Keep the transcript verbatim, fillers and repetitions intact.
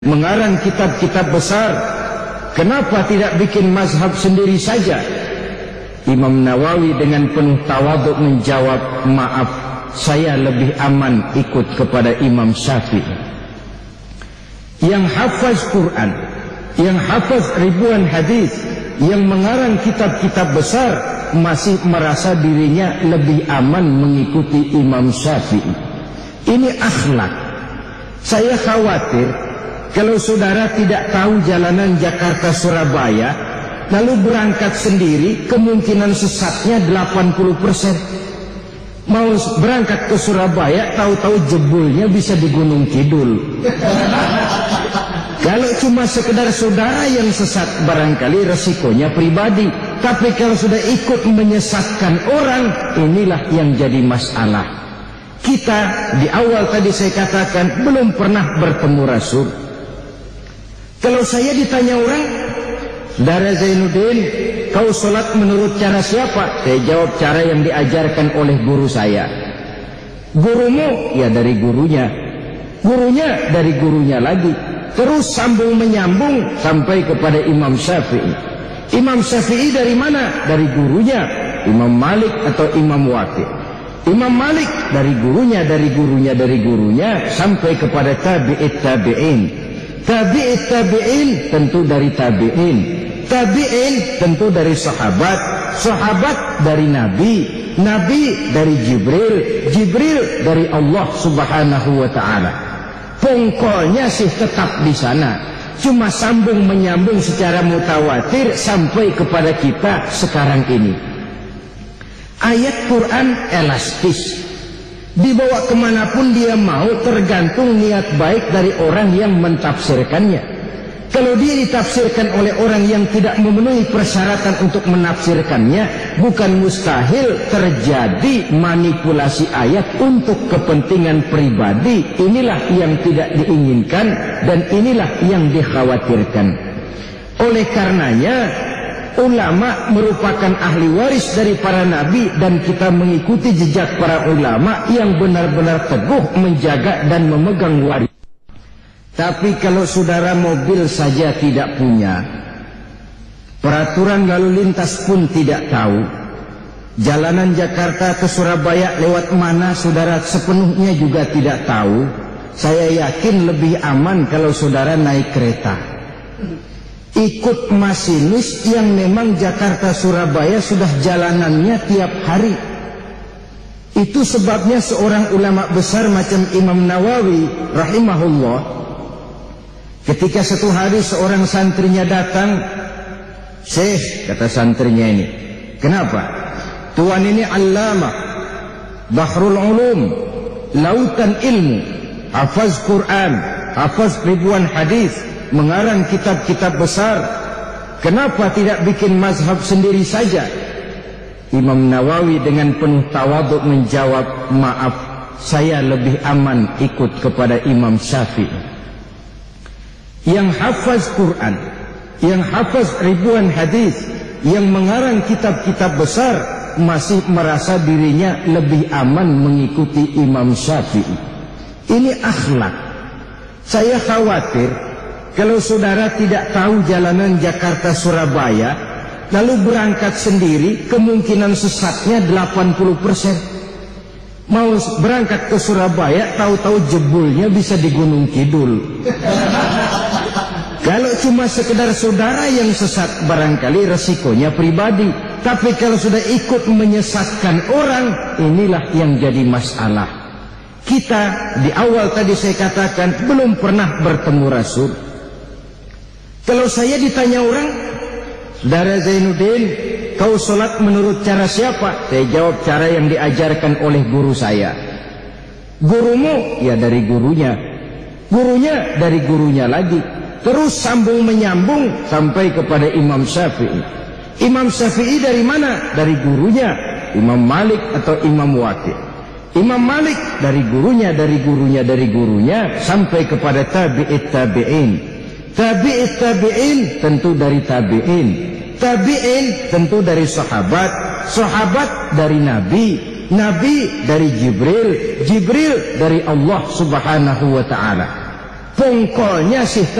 mengarang kitab-kitab besar, kenapa tidak bikin mazhab sendiri saja? Imam Nawawi dengan penuh tawaduk menjawab, maaf, saya lebih aman ikut kepada Imam Syafi'i. Yang hafaz Quran, yang hafaz ribuan hadis, yang mengarang kitab-kitab besar, masih merasa dirinya lebih aman mengikuti Imam Syafi'i. Ini akhlak. Saya khawatir kalau saudara tidak tahu jalanan Jakarta Surabaya, lalu berangkat sendiri, kemungkinan sesatnya delapan puluh persen. Mau berangkat ke Surabaya, tahu-tahu jebulnya bisa di Gunung Kidul. Kalau cuma sekedar saudara yang sesat, barangkali resikonya pribadi. Tapi kalau sudah ikut menyesatkan orang, inilah yang jadi masalah. Kita di awal tadi saya katakan belum pernah bertemu Rasul. Kalau saya ditanya orang, Saudara Zainuddin, kau sholat menurut cara siapa? Saya jawab cara yang diajarkan oleh guru saya. Gurumu? Ya dari gurunya. Gurunya dari gurunya lagi. Terus sambung menyambung sampai kepada Imam Syafi'i. Imam Syafi'i dari mana? Dari gurunya, Imam Malik atau Imam Waqi'. Imam Malik dari gurunya, dari gurunya, dari gurunya sampai kepada tabi'it tabi'in. Tabi'it tabi'in tentu dari tabi'in. Tabi'in tentu dari sahabat. Sahabat dari Nabi. Nabi dari Jibril. Jibril dari Allah Subhanahu wa ta'ala. Pokoknya sih tetap di sana. Cuma sambung menyambung secara mutawatir sampai kepada kita sekarang ini. Ayat Quran elastis, dibawa kemanapun dia mau, tergantung niat baik dari orang yang mentafsirkannya. Kalau dia ditafsirkan oleh orang yang tidak memenuhi persyaratan untuk menafsirkannya, bukan mustahil terjadi manipulasi ayat untuk kepentingan pribadi. Inilah yang tidak diinginkan dan inilah yang dikhawatirkan. Oleh karenanya, ulama merupakan ahli waris dari para nabi, dan kita mengikuti jejak para ulama yang benar-benar teguh menjaga dan memegang waris. Tapi kalau saudara mobil saja tidak punya, peraturan lalu lintas pun tidak tahu, jalanan Jakarta ke Surabaya lewat mana saudara sepenuhnya juga tidak tahu, saya yakin lebih aman kalau saudara naik kereta. Ikut masinis yang memang Jakarta Surabaya sudah jalanannya tiap hari. Itu sebabnya seorang ulama besar macam Imam Nawawi rahimahullah, ketika satu hari seorang santrinya datang, "Syekh," kata santrinya ini, "kenapa? Tuan ini allamah, bahrul ulum, lautan ilmu, hafaz Quran, hafaz ribuan hadis, mengarang kitab-kitab besar. Kenapa tidak bikin mazhab sendiri saja?" Imam Nawawi dengan penuh tawaduk menjawab, maaf, saya lebih aman ikut kepada Imam Syafi'i. Yang hafaz Quran, yang hafaz ribuan hadis, yang mengarang kitab-kitab besar, masih merasa dirinya lebih aman mengikuti Imam Syafi'i. Ini akhlak. Saya khawatir kalau saudara tidak tahu jalanan Jakarta Surabaya, lalu berangkat sendiri, kemungkinan sesatnya delapan puluh persen. Mau berangkat ke Surabaya, tahu-tahu jebulnya bisa di Gunung Kidul. Kalau cuma sekedar saudara yang sesat, barangkali resikonya pribadi. Tapi kalau sudah ikut menyesatkan orang, inilah yang jadi masalah. Kita di awal tadi saya katakan belum pernah bertemu Rasul. Kalau saya ditanya orang, Saudara Zainuddin, kau sholat menurut cara siapa? Saya jawab cara yang diajarkan oleh guru saya. Gurumu? Ya dari gurunya. Gurunya dari gurunya lagi. Terus sambung menyambung sampai kepada Imam Syafi'i. Imam Syafi'i dari mana? Dari gurunya, Imam Malik atau Imam Waqi'. Imam Malik dari gurunya, dari gurunya, dari gurunya sampai kepada tabi'it tabi'in. Tabi'it tabi'in tentu dari tabi'in. Tabi'in tentu dari sahabat. Sahabat dari Nabi. Nabi dari Jibril. Jibril dari Allah Subhanahu wa ta'ala. pongkolnya sih